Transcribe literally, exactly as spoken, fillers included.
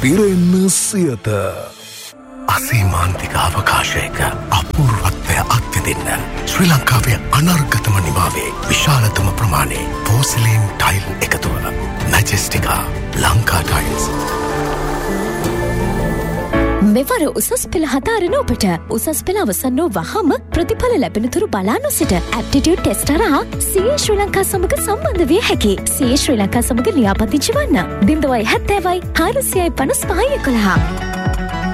පිරෙන්න සියත. අසීමාන්තික අවකාශයක අපූර්වත්වය අත්විඳින්න ශ්‍රී ලංකාවේ අනර්ගතම නිමාවේ විශාලතම ප්‍රමාණයේ පෝසිලීන් tile එකතුව මැජෙස්ටිකා Lanka tiles. මෙවර උසස් පෙළ හදාරන ඔබට උසස් පෙළ අවසන් වූ වහම ප්‍රතිඵල ලැබෙනතුරු බලා නොසිට ඇප්ටිටියුඩ් ටෙස්ට් හරහා සී ඒ ශ්‍රී ලංකා සමග සම්බන්ධ විය හැකි. සී ඒ ශ්‍රී ලංකා සමග ලියාපදිංචි වන්න. බිංදුවයි හැත්තෑවයි හාරසියයි පනස් පහයි එකොළහ.